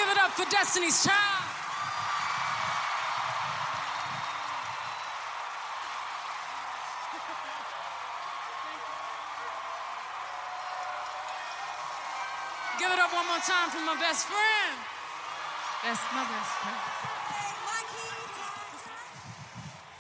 give it up for Destiny's Child. Give it up one more time for my best friend. That's my best friend.